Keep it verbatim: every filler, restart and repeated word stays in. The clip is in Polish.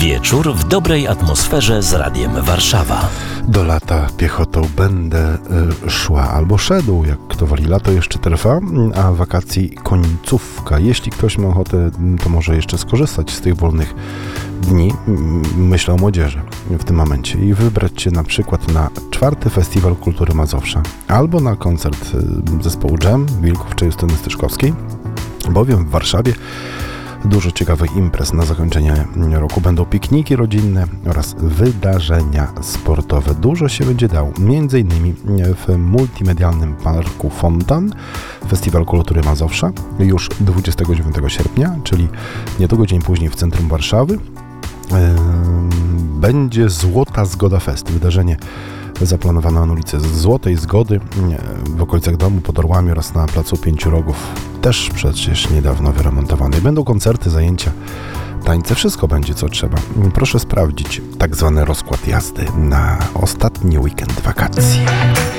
Wieczór w dobrej atmosferze z Radiem Warszawa. Do lata piechotą będę y, szła albo szedł, jak kto woli. Lato jeszcze trwa, a wakacji końcówka. Jeśli ktoś ma ochotę, to może jeszcze skorzystać z tych wolnych dni. Myślę o młodzieży w tym momencie i wybrać się na przykład na czwarty Festiwal Kultury Mazowsza albo na koncert zespołu Dżem, Wilków czy Justyny Styszkowskiej, bowiem w Warszawie dużo ciekawych imprez na zakończenie roku. Będą pikniki rodzinne oraz wydarzenia sportowe. Dużo się będzie dało. Między innymi w multimedialnym parku Fontan Festiwal Kultury Mazowsza już dwudziestego dziewiątego sierpnia, czyli niedługo dzień później w centrum Warszawy. Będzie Złota Zgoda Fest. Wydarzenie zaplanowane na ulicy Złotej Zgody w okolicach domu pod Orłami oraz na placu Pięciu Rogów, też przecież niedawno wyremontowany. Będą koncerty, zajęcia, tańce, wszystko będzie co trzeba. Proszę sprawdzić tak zwany rozkład jazdy na ostatni weekend wakacji.